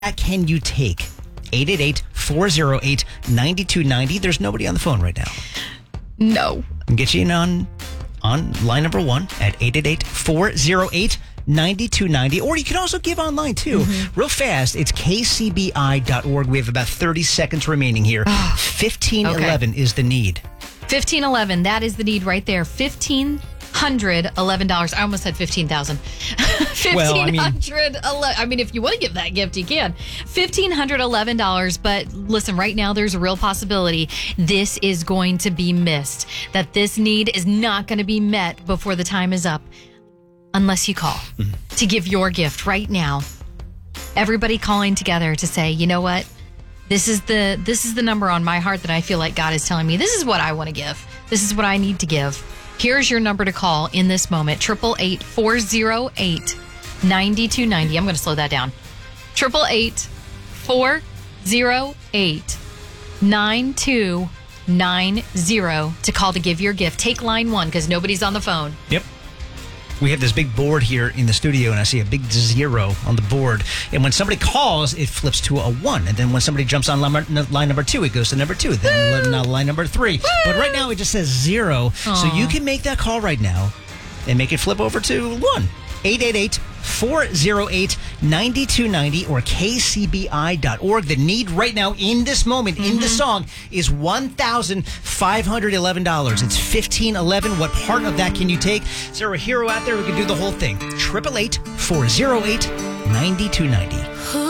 can you take? 888-408-9290. There's nobody on the phone right now. No. I'll get you in on line number 1 at 888-408-9290. Or you can also give online, too. Real fast, it's kcbi.org. We have about 30 seconds remaining here. 1511 is the need. 1511, that is the need right there. $1,511. I almost said 15,000. I mean, if you want to give that gift, you can. $1,511. But listen, right now, there's a real possibility this is going to be missed. That this need is not going to be met before the time is up. Unless you call to give your gift right now. Everybody calling together to say, you know what? This is the number on my heart that I feel like God is telling me. This is what I want to give. This is what I need to give. Here's your number to call in this moment. 888-408-9290. I'm going to slow that down. 888-408-9290 to call to give your gift. Take line 1 because nobody's on the phone. Yep. We have this big board here in the studio, and I see a big 0 on the board. And when somebody calls, it flips to a 1. And then when somebody jumps on line number 2, it goes to number 2. Then now line number 3. Woo! But right now, it just says 0. Aww. So you can make that call right now and make it flip over to 1. 888-408-9290 or kcbi.org. The need right now in this moment, in the song, is $1,511. It's 1511. What part of that can you take? Is there a hero out there who can do the whole thing? 888-408-9290.